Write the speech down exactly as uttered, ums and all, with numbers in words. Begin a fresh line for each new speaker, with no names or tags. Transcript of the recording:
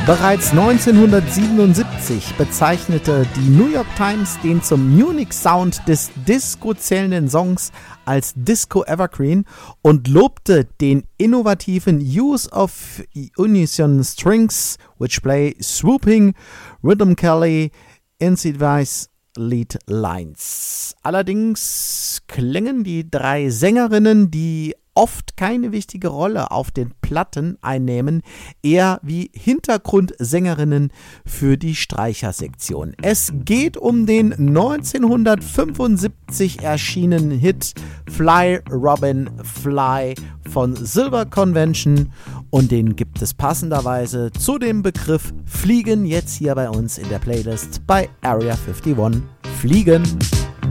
Bereits neunzehnhundertsiebenundsiebzig bezeichnete die New York Times den zum Munich-Sound des Disco zählenden Songs als Disco Evergreen und lobte den innovativen Use of unison strings, which play swooping, rhythmically insidious lead lines. Allerdings klingen die drei Sängerinnen, die oft keine wichtige Rolle auf den Platten einnehmen, eher wie Hintergrundsängerinnen für die Streichersektion. Es geht um den neunzehnhundertfünfundsiebzig erschienenen Hit Fly Robin Fly von Silver Convention und den gibt es passenderweise zu dem Begriff Fliegen jetzt hier bei uns in der Playlist bei Area einundfünfzig. Fliegen.